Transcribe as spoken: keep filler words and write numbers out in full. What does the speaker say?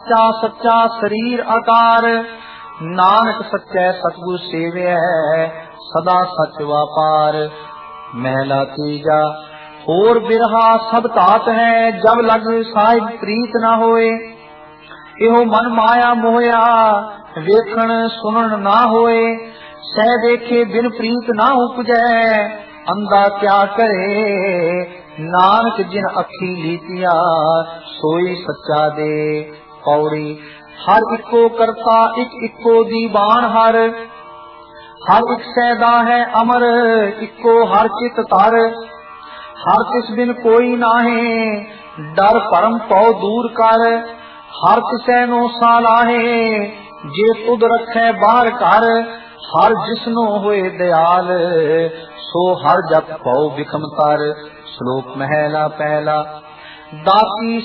चा सच्चा शरीर आकार, नानक सच्चे सतगुरु सेव्य सदा सच वापार। महला तीजा और बिरहा सब तात है, जब लग साहिब प्रीत न होए। एहो मन माया मोया, वेखण सुनन ना होए। सह देखे बिन प्रीत ना उपजै, अंधा क्या करे। नानक जिन अखी लीतिया, सोई सच्चा दे। पौड़ी हर इको करता इक इको दीवान हर, हर एक सैदा है अमर इको हर चित तर। हर किस बिन कोई नाहे, डर परम पौ दूर कर। हर किसै नो सालाहे, जे तुद रखे बाहर कर। हर जिसनो होए दयाल, सो हर जप पौ बिखम तर। श्लोक महला पहला। दाती